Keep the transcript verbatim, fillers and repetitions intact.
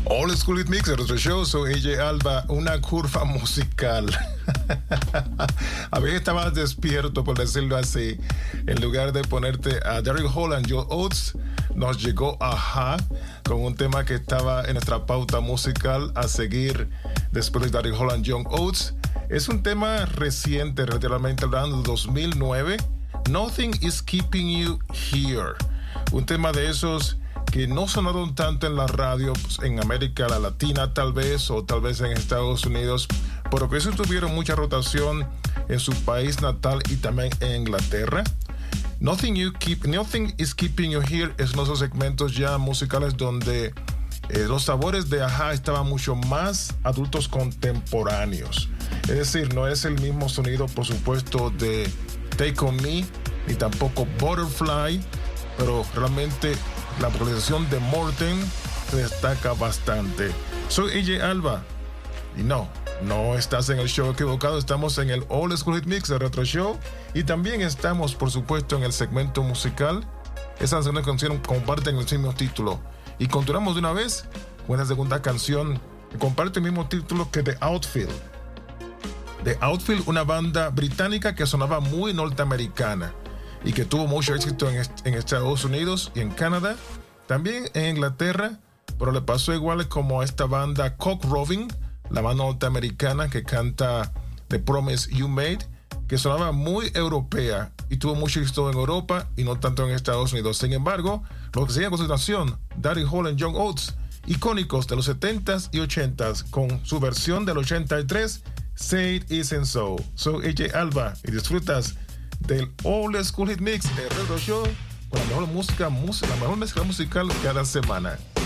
Old School Hit Mix, otro show, soy A J Alba, una curva musical. A veces estabas despierto, por decirlo así. En lugar de ponerte a Daryl Hall and Joe Oates, nos llegó Ajá con un tema que estaba en nuestra pauta musical a seguir después de Daryl Hall and Joe Oates. Es un tema reciente, relativamente hablando, de dos mil nueve. Nothing is Keeping You Here. Un tema de esos que no sonaron tanto en la radio, pues, en América Latina tal vez, o tal vez en Estados Unidos, pero que sí tuvieron mucha rotación en su país natal y también en Inglaterra. Nothing, you keep, Nothing is Keeping You Here es uno de esos segmentos ya musicales donde eh, los sabores de Ajá estaban mucho más adultos contemporáneos. Es decir, no es el mismo sonido, por supuesto, de Take On Me, ni tampoco Butterfly, pero realmente la vocalización de Morten se destaca bastante. Soy A J Alba y no, no estás en el show equivocado. Estamos en el Old School Hit Mix de Retro Show y también estamos, por supuesto, en el segmento musical. Esas canciones comparten el mismo título y continuamos de una vez con esta segunda canción que comparte el mismo título que The Outfield. The Outfield, una banda británica que sonaba muy norteamericana y que tuvo mucho éxito en, est- en Estados Unidos y en Canadá, también en Inglaterra, pero le pasó igual como a esta banda Cock Robin, la banda norteamericana que canta The Promise You Made, que sonaba muy europea y tuvo mucho éxito en Europa y no tanto en Estados Unidos. Sin embargo, lo que sigue a continuación, Daryl Hall and Joe Oates, icónicos de los setentas y ochentas, con su versión del ochenta y tres, Say It Isn't So. Soy A J Alba y disfrutas del Old School Hit Mix de Retro Show con la mejor música, música, la mejor mezcla musical cada semana.